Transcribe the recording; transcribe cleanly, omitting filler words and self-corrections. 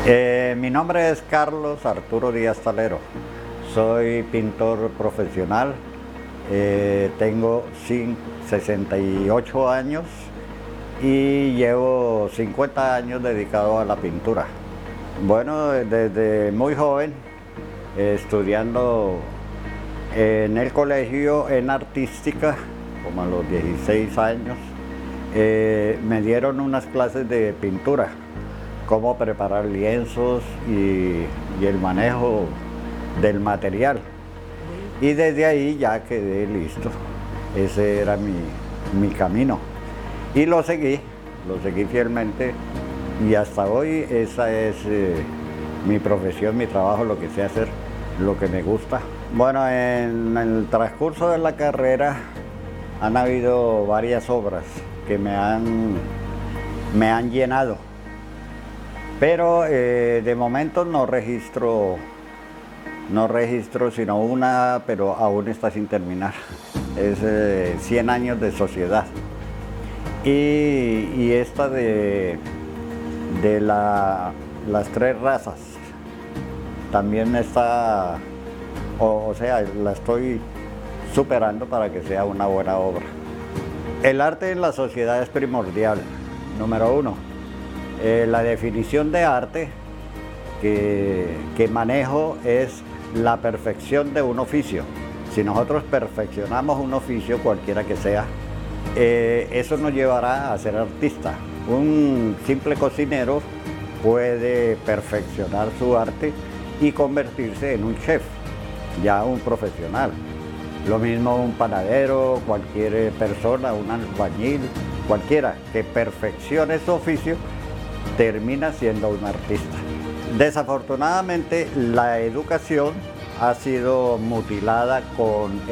Mi nombre es Carlos Arturo Díaz Talero. Soy pintor profesional. Tengo 68 años y llevo 50 años dedicado a la pintura. Bueno, desde muy joven, estudiando en el colegio en artística, como a los 16 años, me dieron unas clases de pintura, cómo preparar lienzos y el manejo del material. Y desde ahí ya quedé listo. Ese era mi camino. Y lo seguí fielmente. Y hasta hoy esa es mi profesión, mi trabajo, lo que sé hacer, lo que me gusta. Bueno, en el transcurso de la carrera han habido varias obras que me han llenado. Pero de momento no registro sino una, pero aún está sin terminar. Es 100 años de sociedad. Y esta de las tres razas también está, o sea, la estoy superando para que sea una buena obra. El arte en la sociedad es primordial, número uno. La definición de arte que manejo es la perfección de un oficio. Si nosotros perfeccionamos un oficio, cualquiera que sea, eso nos llevará a ser artista. Un simple cocinero puede perfeccionar su arte y convertirse en un chef, ya un profesional. Lo mismo un panadero, cualquier persona, un albañil, cualquiera que perfeccione su oficio, termina siendo un artista. Desafortunadamente, la educación ha sido mutilada con